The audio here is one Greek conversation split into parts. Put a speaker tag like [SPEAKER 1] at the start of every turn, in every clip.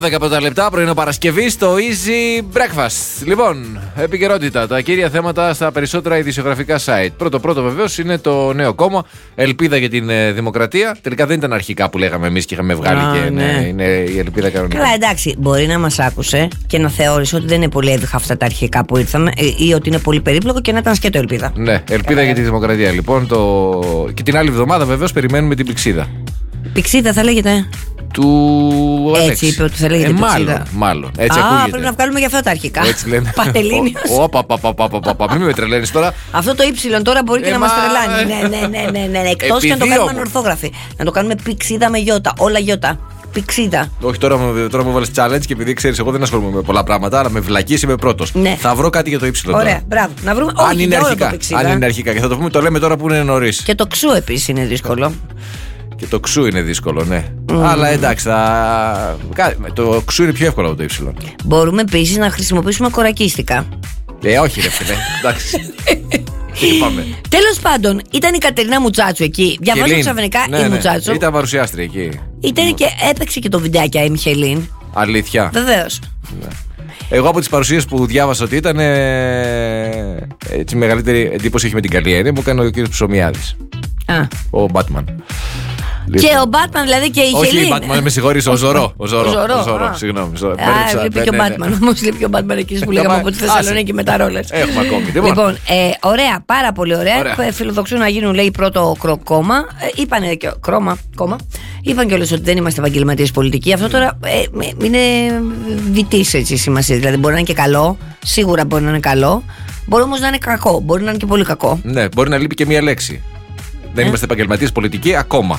[SPEAKER 1] 15 λεπτά πρωινό Παρασκευή στο Easy Breakfast. Λοιπόν, επικαιρότητα. Τα κύρια θέματα στα περισσότερα ειδησιογραφικά site. Πρώτο βεβαίως είναι το νέο κόμμα. Ελπίδα για την Δημοκρατία. Τελικά δεν ήταν αρχικά που λέγαμε εμείς και είχαμε βγάλει και ναι, είναι η ελπίδα κανονικά.
[SPEAKER 2] Καλά, εντάξει. Μπορεί να μας άκουσε και να θεώρησε ότι δεν είναι πολύ εύχα αυτά τα αρχικά που ήρθαμε ή ότι είναι πολύ περίπλοκο και να ήταν σκέτο ελπίδα.
[SPEAKER 1] Ναι, ελπίδα για τη Δημοκρατία. Λοιπόν, και την άλλη εβδομάδα βεβαίως περιμένουμε την Πηξίδα.
[SPEAKER 2] Πηξίδα θα λέγεται.
[SPEAKER 1] Του Αλέξη.
[SPEAKER 2] Έτσι είπε ότι θα λέγεται Πηξίδα.
[SPEAKER 1] Μάλλον. Έτσι ακούγεται.
[SPEAKER 2] Πρέπει να βγάλουμε για αυτά τα αρχικά.
[SPEAKER 1] Έτσι λένε.
[SPEAKER 2] Πανελλήνιος.
[SPEAKER 1] Μην με τρελαίνεις τώρα.
[SPEAKER 2] Αυτό το ύψιλον τώρα μπορεί και να μας τρελάνει. Ναι. Εκτός και να το κάνουμε ανορθόγραφη. Να το κάνουμε Πηξίδα με γιώτα. Όλα γιώτα. Πηξίδα.
[SPEAKER 1] Όχι, τώρα μου βάλεις challenge και επειδή ξέρεις, εγώ δεν ασχολούμαι με πολλά πράγματα, αλλά με βλακείς είμαι πρώτος.
[SPEAKER 2] Ναι.
[SPEAKER 1] Θα βρω κάτι για το ύψιλον.
[SPEAKER 2] Ωραία, μπράβο. Να βρούμε.
[SPEAKER 1] Αν είναι αρχικά. Και θα το πούμε, το λέμε τώρα που είναι νωρίς.
[SPEAKER 2] Και το ξου επίσης είναι δύσκολο.
[SPEAKER 1] Και το ξου είναι δύσκολο, ναι. Αλλά εντάξει, το ξου είναι πιο εύκολο από το ύψιλον.
[SPEAKER 2] Μπορούμε επίσης να χρησιμοποιήσουμε κορακίστικα.
[SPEAKER 1] Όχι, ρε φίλε. Εντάξει.
[SPEAKER 2] Τέλος πάντων, ήταν η Κατερίνα Μουτσάτσου εκεί. Διαβάζω ξαφνικά η Μουτσάτσου.
[SPEAKER 1] Ήταν παρουσιάστρια εκεί.
[SPEAKER 2] Ήταν και έπαιξε και το βιντεάκι η Μιχελίν.
[SPEAKER 1] Αλήθεια.
[SPEAKER 2] Βεβαίως.
[SPEAKER 1] Ναι. Εγώ από τις παρουσίες που διάβασα ότι ήταν έτσι μεγαλύτερη εντύπωση έχει με την καλή έννοια μου έκανε ο κύριος Ψωμιάδης. Ο Batman.
[SPEAKER 2] Και ο Batman δηλαδή και η Χελίν.
[SPEAKER 1] Όχι, με συγχωρείς, ο Ζωρό. Συγγνώμη.
[SPEAKER 2] Λείπει και ο Batman. Όμως λείπει και ο Batman εκεί που λέγαμε από τη Θεσσαλονίκη με τα ρόλες.
[SPEAKER 1] Έχουμε ακόμη.
[SPEAKER 2] Λοιπόν, ωραία, πάρα πολύ ωραία. Φιλοδοξούν να γίνουν, λέει, πρώτο κόμμα. Είπανε και κόμμα. Είπαν κιόλας ότι δεν είμαστε επαγγελματίες πολιτικοί. Αυτό τώρα είναι διτής έτσι σημασία. Δηλαδή μπορεί να είναι και καλό. Σίγουρα μπορεί να είναι καλό. Μπορεί όμως να είναι κακό. Μπορεί να είναι και πολύ κακό.
[SPEAKER 1] Ναι, μπορεί να λείπει και μία λέξη. Δεν είμαστε επαγγελματίες πολιτικοί ακόμα.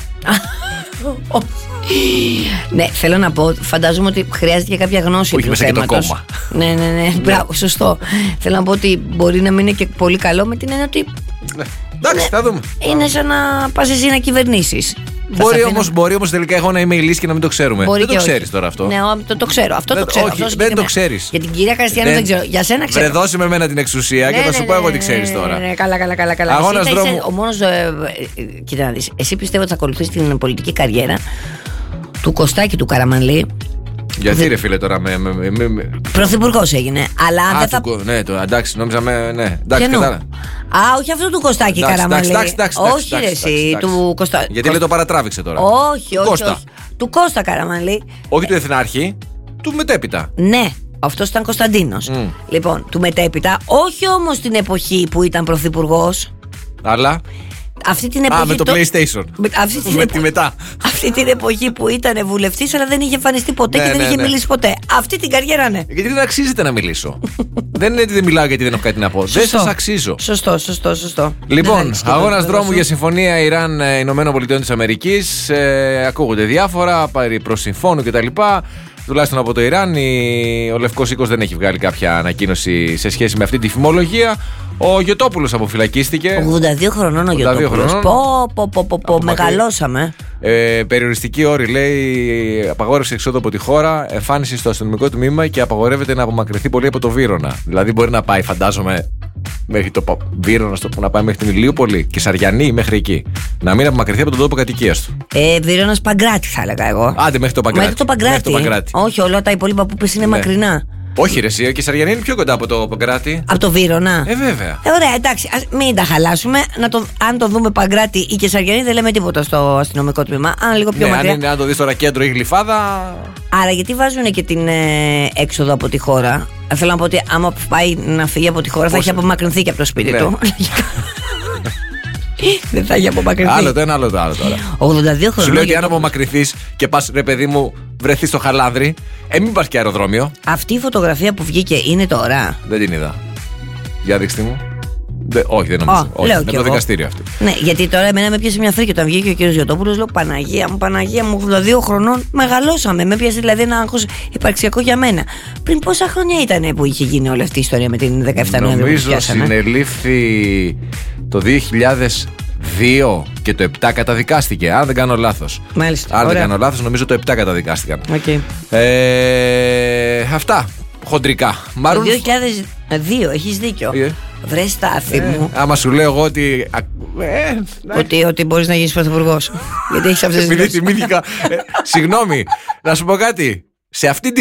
[SPEAKER 2] Ναι, θέλω να πω, φαντάζομαι ότι χρειάζεται και κάποια γνώση του θέματος.
[SPEAKER 1] Το κόμμα.
[SPEAKER 2] Ναι, μπράβο, σωστό. Θέλω να πω ότι μπορεί να μην είναι και πολύ καλό με την έννοια ότι.
[SPEAKER 1] Εντάξει, θα δούμε.
[SPEAKER 2] Είναι σαν να πας εσύ να κυβερνήσεις.
[SPEAKER 1] Μπορεί όμως τελικά εγώ να είμαι η λύση και να μην το ξέρουμε. Δεν το ξέρεις τώρα αυτό.
[SPEAKER 2] Ναι, το ξέρω. Αυτό το ξέρω.
[SPEAKER 1] Δεν το ξέρεις.
[SPEAKER 2] Για την κυρία Χριστιανού δεν ξέρω. Για σένα ξέρω.
[SPEAKER 1] Βρε, δώσε με εμένα την εξουσία και θα σου πω εγώ τι ξέρεις τώρα.
[SPEAKER 2] Ναι, καλά.
[SPEAKER 1] Αγώνας δρόμου.
[SPEAKER 2] Ο μόνος. Κοίτα να δεις. Εσύ πιστεύω ότι θα ακολουθείς την πολιτική καριέρα του Κωστάκη του Καραμανλή.
[SPEAKER 1] Γιατί ρε φίλε τώρα
[SPEAKER 2] Πρωθυπουργός έγινε. Αλλά αν δεν θα.
[SPEAKER 1] Ναι, εντάξει, νόμιζα ναι. Εντάξει, κατάλαβα.
[SPEAKER 2] Όχι αυτό του Κωστάκη Καραμανλή. Όχι ρε εσύ, του Κωστάκη.
[SPEAKER 1] Γιατί λέει το παρατράβηξε τώρα.
[SPEAKER 2] Όχι. Του Κώστα Καραμανλή.
[SPEAKER 1] Όχι του Εθνάρχη, του μετέπειτα.
[SPEAKER 2] Ναι. Αυτός ήταν Κωνσταντίνος. Λοιπόν, του μετέπειτα, όχι όμως την εποχή που ήταν πρωθυπουργός.
[SPEAKER 1] Αλλά.
[SPEAKER 2] Αυτή την εποχή.
[SPEAKER 1] Με το PlayStation.
[SPEAKER 2] Αυτή την εποχή που ήταν βουλευτής, αλλά δεν είχε εμφανιστεί ποτέ και δεν είχε μιλήσει ποτέ. Αυτή την καριέρα, ναι.
[SPEAKER 1] Γιατί δεν αξίζεται να μιλήσω. Δεν είναι ότι δεν μιλάω γιατί δεν έχω κάτι να πω. Δεν σας αξίζω.
[SPEAKER 2] Σωστό.
[SPEAKER 1] Λοιπόν, αγώνας δρόμου για συμφωνία Ιράν-Ηνωμένων Πολιτειών της Αμερικής. Ακούγονται διάφορα, προς συμφώνου κτλ. Τουλάχιστον από το Ιράν, ο Λευκός Οίκος δεν έχει βγάλει κάποια ανακοίνωση σε σχέση με αυτή τη φημολογία. Ο Γιωτόπουλος αποφυλακίστηκε.
[SPEAKER 2] 82 χρονών ο Γιωτόπουλος. Πω, μεγαλώσαμε.
[SPEAKER 1] Περιοριστική όρη, λέει, απαγόρευση εξόδου από τη χώρα, εμφάνιση στο αστυνομικό τμήμα και απαγορεύεται να απομακρυνθεί πολύ από το Βύρωνα. Δηλαδή μπορεί να πάει, φαντάζομαι, μέχρι το Βύρωνα, να πάει μέχρι την Ηλίουπολη και Σαριανή μέχρι εκεί. Να μην απομακρυνθεί από τον τόπο κατοικίας του.
[SPEAKER 2] Βύρωνας Παγκράτη θα έλεγα εγώ.
[SPEAKER 1] Άντε μέχρι το Παγκράτη.
[SPEAKER 2] Όχι, όλα τα υπόλοιπα που πες είναι μακρινά.
[SPEAKER 1] Όχι, ρε, εσύ, και η Σαριανή είναι πιο κοντά από το Παγκράτη.
[SPEAKER 2] Από το Βύρωνα.
[SPEAKER 1] Βέβαια.
[SPEAKER 2] Ωραία, εντάξει, μην τα χαλάσουμε. Αν το δούμε Παγκράτη ή και Σαριανή, δεν λέμε τίποτα στο αστυνομικό τμήμα. Αν λίγο πιο μακριά.
[SPEAKER 1] Αν το δεις τώρα κέντρο ή Γλυφάδα.
[SPEAKER 2] Άρα, γιατί βάζουν και την έξοδο από τη χώρα. Θέλω να πω ότι άμα πάει να φύγει από τη χώρα, θα έχει απομακρυνθεί και από το σπίτι του. Δεν θα έχει απομακρυνθεί.
[SPEAKER 1] Άλλο το ένα, άλλο το άλλο τώρα.
[SPEAKER 2] 82 χρόνια.
[SPEAKER 1] Σου λέω ότι αν απομακρυνθείς και πας, ρε παιδί μου, βρεθείς στο Χαλάνδρι, μην πας και αεροδρόμιο.
[SPEAKER 2] Αυτή η φωτογραφία που βγήκε είναι τώρα.
[SPEAKER 1] Δεν την είδα. Για δείξτε μου. Όχι, δεν νομίζω. Όχι, είναι το δικαστήριο αυτή.
[SPEAKER 2] Ναι, γιατί τώρα εμένα με πιάσε μια φρίκη όταν βγήκε ο κύριος Γιωτόπουλος. Λέω Παναγία μου, 82 χρονών μεγαλώσαμε. Με πιάσε δηλαδή ένα άγχος υπαρξιακό για μένα. Πριν πόσα χρόνια ήταν που είχε γίνει όλη αυτή η ιστορία με την 17 Νοεμβρίου?
[SPEAKER 1] Νομίζω συνελήφθη το 2002 και το 7 καταδικάστηκε. Αν δεν κάνω λάθος.
[SPEAKER 2] Μάλιστα.
[SPEAKER 1] Αν δεν κάνω λάθος, νομίζω το 7 καταδικάστηκαν.
[SPEAKER 2] Okay.
[SPEAKER 1] Αυτά. Χοντρικά.
[SPEAKER 2] Το 2002, έχεις δίκιο. Βρε Στάθη μου.
[SPEAKER 1] Άμα σου λέω εγώ ότι.
[SPEAKER 2] Ότι μπορείς να γίνεις πρωθυπουργός. Γιατί έχεις αυτές τις.
[SPEAKER 1] Επειδή θυμήθηκα. Συγγνώμη, να σου πω κάτι. σε αυτή τη